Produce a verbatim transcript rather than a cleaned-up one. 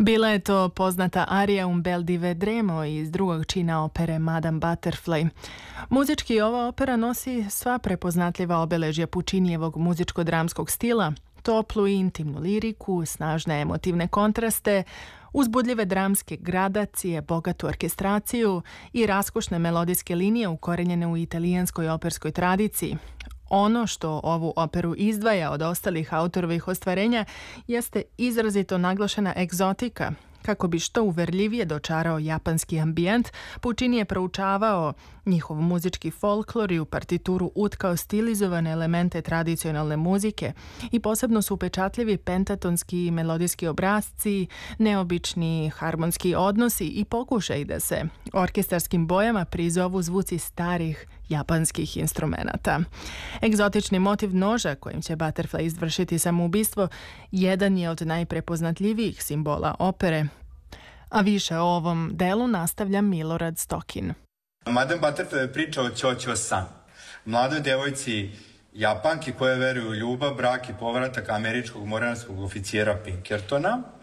Bila je to poznata arija Un bel di vedremo iz drugog čina opere Madame Butterfly. Muzički ova opera nosi sva prepoznatljiva obeležja Pučinijevog muzičko-dramskog stila, toplu i intimnu liriku, snažne emotivne kontraste, uzbudljive dramske gradacije, bogatu orkestraciju i raskošne melodijske linije ukorenjene u italijanskoj operskoj tradiciji. Ono što ovu operu izdvaja od ostalih autorovih ostvarenja jeste izrazito naglašena egzotika. Kako bi što uverljivije dočarao japanski ambijent, Puccini je proučavao njihov muzički folklor i u partituru utkao stilizovane elemente tradicionalne muzike i posebno su upečatljivi pentatonski melodijski obrazci, neobični harmonski odnosi i pokušaj da se orkestarskim bojama prizovu zvuci starih japanskih instrumenata. Egzotični motiv noža kojim će Butterfly izvršiti samoubistvo jedan je od najprepoznatljivijih simbola opere. A više o ovom delu nastavlja Milorad Stokin. Madame Butterfly je priča o Ćoćo-san, mladoj devojci Japanki koja veruje u ljubav, brak i povratak američkog mornarskog oficijera Pinkertona.